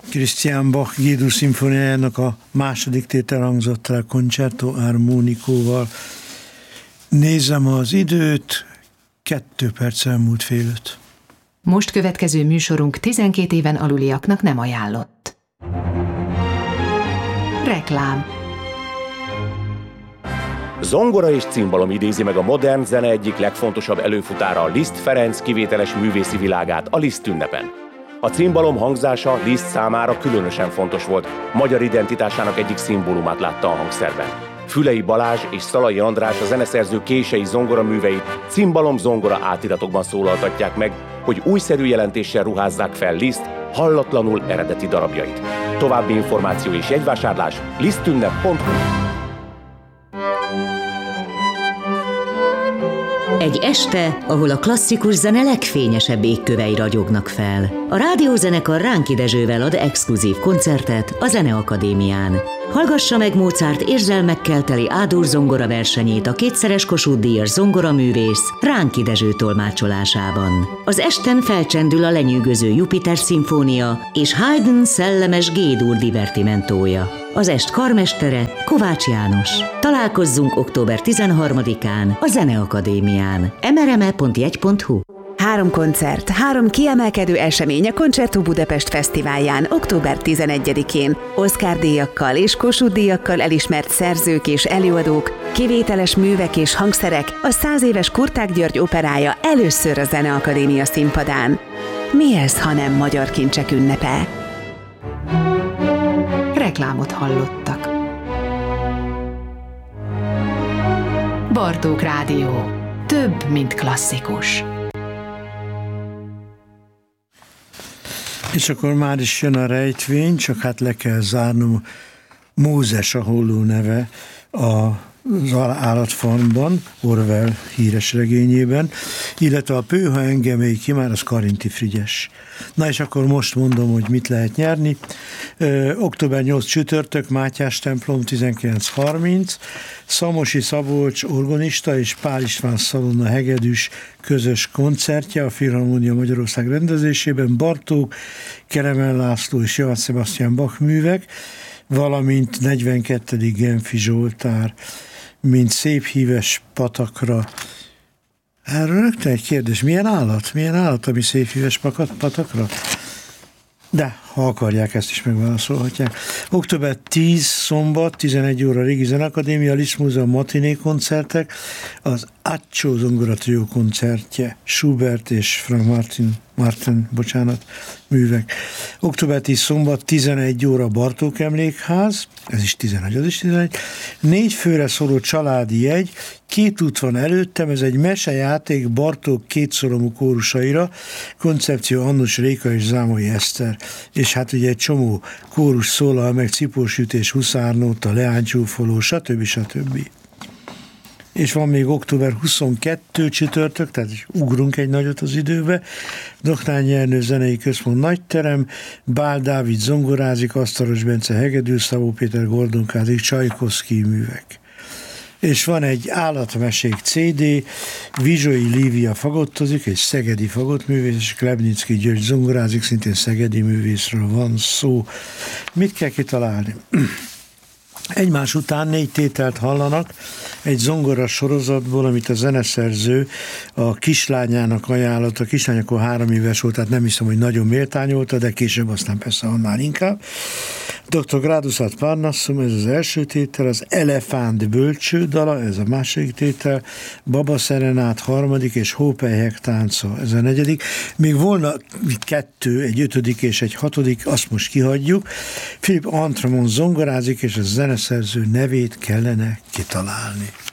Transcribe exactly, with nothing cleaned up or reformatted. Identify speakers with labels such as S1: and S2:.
S1: Christian Bach G-dur szimfóniájának a második tétel hangzott el Concerto Armonicóval. Nézem az időt, kettő perc elmúlt fél öt.
S2: Most következő műsorunk tizenkét éven aluliaknak nem ajánlott. Reklám.
S3: Zongora és cimbalom idézi meg a modern zene egyik legfontosabb előfutára, a Liszt Ferenc kivételes művészi világát a Liszt ünnepen. A cimbalom hangzása Liszt számára különösen fontos volt, magyar identitásának egyik szimbólumát látta a hangszerben. Fülei Balázs és Szalai András, a zeneszerző kései zongoraműveit cimbalom-zongora átiratokban szólaltatják meg, hogy újszerű jelentéssel ruházzák fel Liszt hallatlanul eredeti darabjait. További információ és jegyvásárlás lisztünnep pont hu.
S4: Egy este, ahol a klasszikus zene legfényesebb égkövei ragyognak fel. A rádiózenekar Ránki Dezsővel ad exkluzív koncertet a Zeneakadémián. Hallgassa meg Mozart érzelmekkel teli A-dur zongora versenyét a kétszeres Kossuth-díjas zongoraművész Ránki Dezső tolmácsolásában. Az esten felcsendül a lenyűgöző Jupiter szimfónia és Haydn szellemes G-dur divertimentója. Az est karmestere Kovács János. Találkozzunk október tizenharmadikán a Zeneakadémián. emereme pont jegy pont hu.
S5: Három koncert, három kiemelkedő esemény a Concerto Budapest Fesztiválján október tizenegyedikén. Oscar-díjakkal és Kossuth-díjakkal elismert szerzők és előadók, kivételes művek és hangszerek, a száz éves Kurták György operája először a Zeneakadémia színpadán. Mi ez, ha nem magyar kincsek ünnepe?
S2: Reklámot hallottak. Bartók Rádió. Több, mint klasszikus.
S1: És akkor már is jön a rejtvény, csak hát le kell zárnom. Mózes a holló neve az állatfarmban, Orwell híres regényében, illetve a Pőha engemély ki már, az Karinti Frigyes. Na és akkor most mondom, hogy mit lehet nyerni. Ö, október nyolcadika csütörtök, Mátyás templom tizenkilenc harminc, Szamosi Szabolcs orgonista és Pál István Szalonna hegedűs közös koncertje a Filharmónia Magyarország rendezésében, Bartók, Keremel László és Johann Sebastian Bach művek, valamint negyvenkettedik Genfi Zsoltár, mint szép híves patakra. Erről rögtön egy kérdés, milyen állat? Milyen állat, ami szép híves patakra? De, ha akarják, ezt is megválaszolhatják. október tíz szombat, tizenegy óra Régi Zeneakadémia, Liszt Múzeum matiné koncertek, az Accio zongora trió koncertje, Schubert és Frank Martin, Martin, bocsánat, művek. október tíz szombat, tizenegy óra Bartók Emlékház, ez is tizenegy, az is tizenegy, négy főre szóló családi jegy, két út van előttem, ez egy mesejáték Bartók kétszoromú kórusaira, koncepció Annus Réka és Zámai Eszter, és hát ugye egy csomó kórus szólal meg, Cipósütés, Huszárnóta, Leánycsúfoló, stb. stb. És van még október huszonkettedike csütörtök, tehát ugrunk egy nagyot az időbe, Doknányi Ernő Zenei Központ Nagyterem, Bál Dávid zongorázik, Asztalos Bence hegedű, Szabó Péter gordonkázik, Csajkovszky művek. És van egy állatmesék cé dé, Vizsói Lívia fagottozik, egy szegedi fagottművész, és Klebnicki György zongorázik, szintén szegedi művészről van szó. Mit kell kitalálni? Egymás után négy tételt hallanak egy zongora sorozatból, amit a zeneszerző a kislányának ajánlott. A kislány akkor három éves volt, tehát nem hiszem, hogy nagyon méltányolta, de később aztán persze annál inkább. doktor Gradus ad Parnassum, ez az első tétel, az Elefánt bölcsődala, ez a második tétel, Baba Szerenát harmadik, és Hópelyhek tánca, ez a negyedik. Még volna kettő, egy ötödik és egy hatodik, azt most kihagyjuk. Philip Antramon zongorázik, és a zeneszerző nevét kellene kitalálni.